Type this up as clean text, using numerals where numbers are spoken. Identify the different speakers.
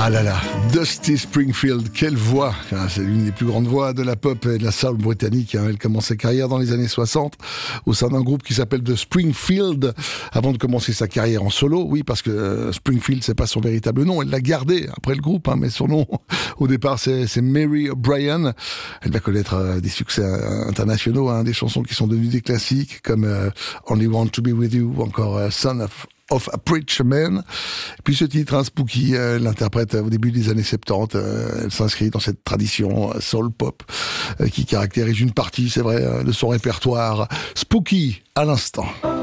Speaker 1: Ah là là, Dusty Springfield, quelle voix! C'est l'une des plus grandes voix de la pop et de la soul britannique. Elle commence sa carrière dans les années 60 au sein d'un groupe qui s'appelle The Springfield avant de commencer sa carrière en solo. Oui, parce que Springfield, c'est pas son véritable nom. Elle l'a gardé après le groupe, mais son nom au départ, c'est Mary O'Brien. Elle va connaître des succès internationaux, des chansons qui sont devenues des classiques comme Only Want to Be With You ou encore Son of a Preacher Man. Et puis ce titre, Spooky, l'interprète au début des années 70. Elle s'inscrit dans cette tradition soul pop qui caractérise une partie, c'est vrai, de son répertoire. Spooky à l'instant.